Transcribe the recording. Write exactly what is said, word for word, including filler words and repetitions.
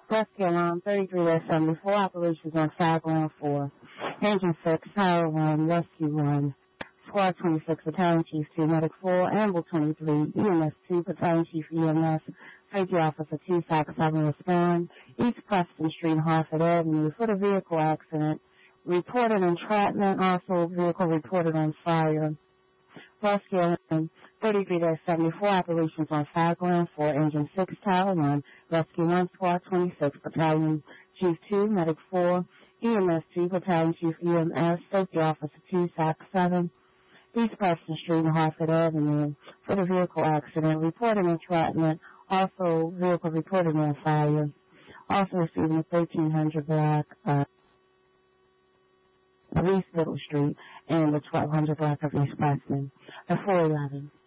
Rescue alarm thirty-three seventy-four, operations on Fairground four. Engine six, Tower one, Rescue one. Squad twenty-six, Battalion Chief two, Medic four, Amble twenty-three, E M S two, Battalion Chief E M S, Safety Officer two, F A C seven, respond. East Preston Street, Hartford Avenue, for the vehicle accident. Reported entrapment, also vehicle reported on fire. Rescue alarm thirty-three seventy-four, operations on Fairground four, Engine six, Tower one, Rescue one, Squad twenty-six, Battalion Chief two, Medic four, E M S two, Battalion Chief E M S, Safety Officer two, F A C seven, East Preston Street, Hartford Avenue, for the vehicle accident. Reported entrapment, also vehicle reported on fire. Also receiving a thirteen hundred block, uh, of East Middle Street and the twelve hundred block of East Preston. The four eleven.